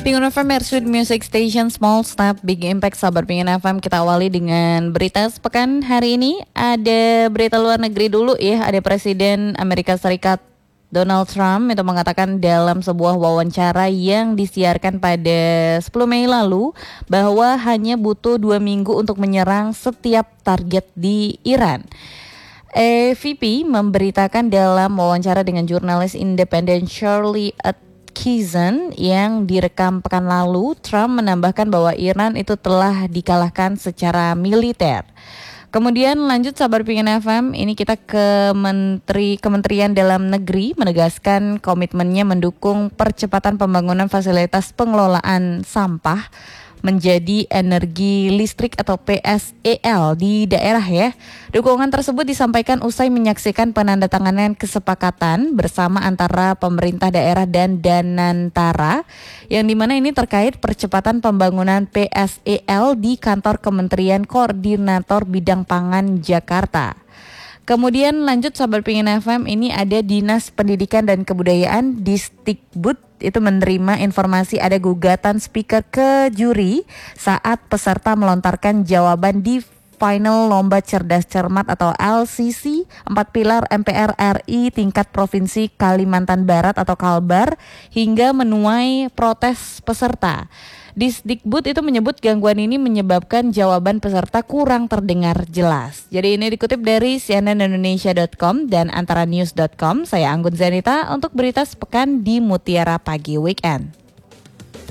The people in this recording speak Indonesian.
Di FM Sweet Music Station, Small Step Big Impact, sahabat Pingin FM. Kita awali dengan berita sepekan hari ini. Ada berita luar negeri dulu ya. Ada Presiden Amerika Serikat Donald Trump itu mengatakan dalam sebuah wawancara yang disiarkan pada 10 Mei lalu bahwa hanya butuh 2 minggu untuk menyerang setiap target di Iran. VP memberitakan dalam wawancara dengan jurnalis independen Shirley Kizan yang direkam pekan lalu. Trump menambahkan bahwa Iran itu telah dikalahkan secara militer. Kemudian lanjut sahabat Pingin FM, ini kita ke Kementerian Dalam Negeri menegaskan komitmennya mendukung percepatan pembangunan fasilitas pengelolaan sampah menjadi energi listrik atau PSEL di daerah ya. Dukungan tersebut disampaikan usai menyaksikan penandatanganan kesepakatan bersama antara pemerintah daerah dan Danantara, yang dimana ini terkait percepatan pembangunan PSEL di kantor Kementerian Koordinator Bidang Pangan Jakarta. Kemudian lanjut sahabat Pingin FM, ini ada Dinas Pendidikan dan Kebudayaan Disdikbud itu menerima informasi ada gugatan speaker ke juri saat peserta melontarkan jawaban di final Lomba Cerdas Cermat atau LCC 4 Pilar MPR RI tingkat Provinsi Kalimantan Barat atau Kalbar hingga menuai protes peserta. Disdikbud itu menyebut gangguan ini menyebabkan jawaban peserta kurang terdengar jelas. Jadi ini dikutip dari cnnindonesia.com dan antaranews.com. Saya Anggun Zanita untuk berita sepekan di Mutiara Pagi Weekend.